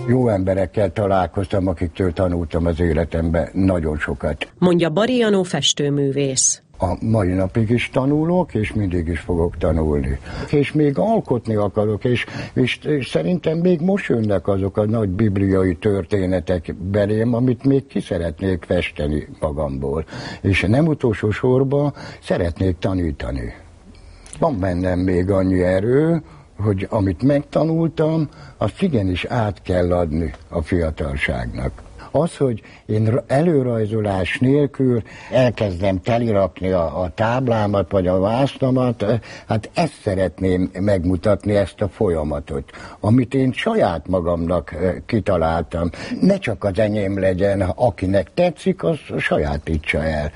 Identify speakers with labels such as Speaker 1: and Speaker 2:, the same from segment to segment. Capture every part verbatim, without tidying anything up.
Speaker 1: Jó emberekkel találkoztam, akiktől tanultam az életemben nagyon sokat.
Speaker 2: Mondja Bari Janó festőművész.
Speaker 1: A mai napig is tanulok, és mindig is fogok tanulni. És még alkotni akarok, és, és, és szerintem még most jönnek azok a nagy bibliai történetek belém, amit még ki szeretnék festeni magamból. És nem utolsó sorban szeretnék tanítani. Van bennem még annyi erő, hogy amit megtanultam, azt igenis át kell adni a fiatalságnak. Az, hogy én előrajzolás nélkül elkezdem telirakni a, a táblámat, vagy a vásznamat, hát ezt szeretném megmutatni, ezt a folyamatot, amit én saját magamnak kitaláltam. Ne csak az enyém legyen, akinek tetszik, az sajátítsa el.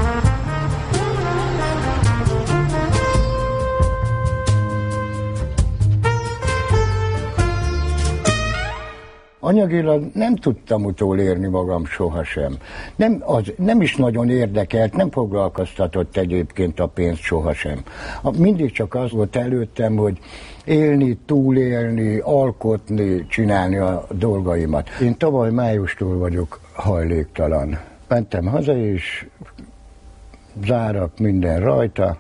Speaker 1: Anyagilag nem tudtam utolérni magam sohasem. Nem, az, nem is nagyon érdekelt, nem foglalkoztatott egyébként a pénz sohasem. Mindig csak az volt előttem, hogy élni, túlélni, alkotni, csinálni a dolgaimat. Én tavaly májustól vagyok hajléktalan. Mentem haza, és zárak minden rajta.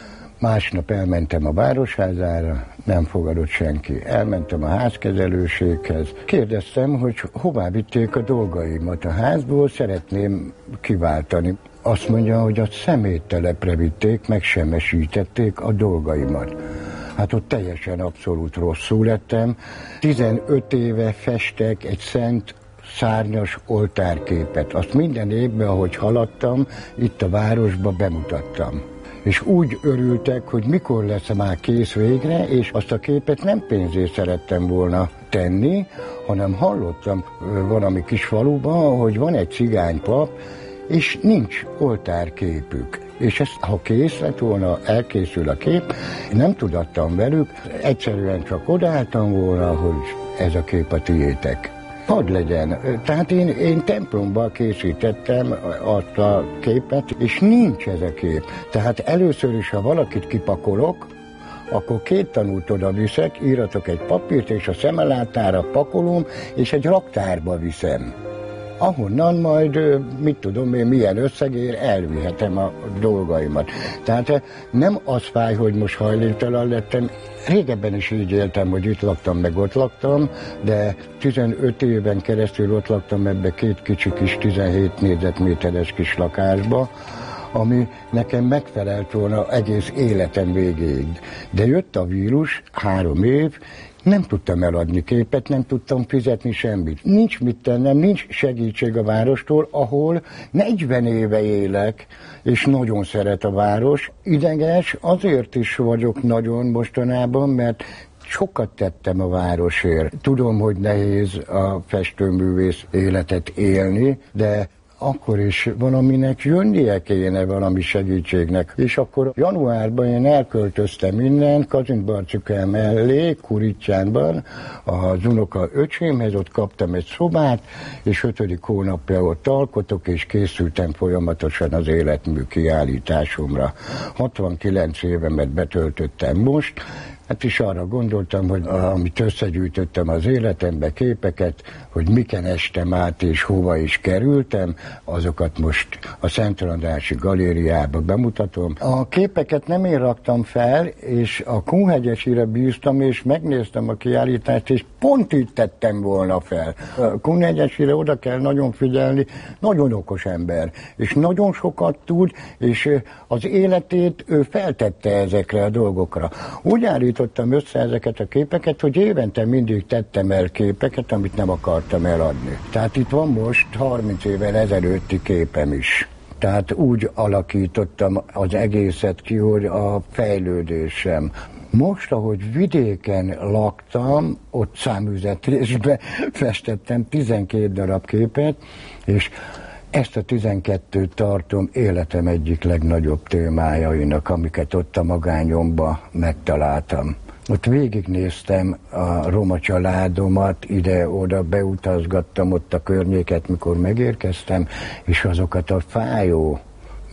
Speaker 1: Másnap elmentem a városházára, nem fogadott senki. Elmentem a házkezelőséghez. Kérdeztem, hogy hová vitték a dolgaimat a házból, szeretném kiváltani. Azt mondja, hogy a szeméttelepre vitték, megsemmisítették a dolgaimat. Hát ott teljesen abszolút rosszul lettem. tizenöt éve festek egy szent szárnyas oltárképet. Azt minden évben, ahogy haladtam, itt a városba bemutattam. És úgy örültek, hogy mikor lesz már kész végre, és azt a képet nem pénzért szerettem volna tenni, hanem hallottam valami kis faluban, hogy van egy cigánypap, és nincs oltárképük. És ezt, ha kész lett volna, elkészül a kép, nem tudattam velük, egyszerűen csak odaálltam volna, hogy ez a kép a tiétek. Hadd legyen. Tehát én, én templomban készítettem azt a képet, és nincs ez a kép. Tehát először is, ha valakit kipakolok, akkor két tanút oda viszek, íratok egy papírt, és a szemelátára pakolom, és egy raktárba viszem. Ahonnan majd, mit tudom én, milyen összegér, elvihetem a dolgaimat. Tehát nem az fáj, hogy most hajléktalan lettem. Régebben is így éltem, hogy itt laktam, meg ott laktam, de tizenöt éven keresztül ott laktam ebbe két kicsi kis tizenhét négyzetméteres kis lakásba, ami nekem megfelelt volna egész életem végéig. De jött a vírus, három év, nem tudtam eladni képet, nem tudtam fizetni semmit. Nincs mit tennem, nincs segítség a várostól, ahol negyven éve élek, és nagyon szeret a város. Ideges azért is vagyok nagyon mostanában, mert sokat tettem a városért. Tudom, hogy nehéz a festőművész életet élni, de akkor is valaminek jönnie kéne, valami segítségnek. És akkor januárban én elköltöztem innen, Kazincbarcike mellé, Kurityánban, az unoka öcsémhez, ott kaptam egy szobát, és ötödik hónapja ott alkotok, és készültem folyamatosan az életmű kiállításomra. hatvankilenc évemet betöltöttem most, hát is arra gondoltam, hogy amit összegyűjtöttem az életembe, képeket, hogy miken estem át és hova is kerültem, azokat most a Szent Andrássy Galériába bemutatom. A képeket nem én raktam fel, és a Kunhegyesire bíztam, és megnéztem a kiállítást, és pont így tettem volna fel. A Kunhegyesire oda kell nagyon figyelni, nagyon okos ember, és nagyon sokat tud, és az életét ő feltette ezekre a dolgokra. Úgy állítottam össze ezeket a képeket, hogy évente mindig tettem el képeket, amit nem akartam eladni. Tehát itt van most harminc évvel ezelőtti képem is. Tehát úgy alakítottam az egészet ki, hogy a fejlődésem. Most, ahogy vidéken laktam, ott száműzetésbe festettem tizenkét darab képet, és ezt a tizenkettőt tartom életem egyik legnagyobb témájainak, amiket ott a magányomba megtaláltam. Ott végignéztem a roma családomat, ide-oda beutazgattam ott a környéket, mikor megérkeztem, és azokat a fájó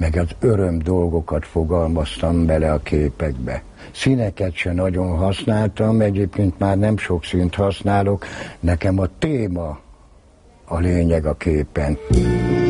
Speaker 1: meg az öröm dolgokat fogalmaztam bele a képekbe. Színeket se nagyon használtam, egyébként már nem sok színt használok, nekem a téma a lényeg a képen.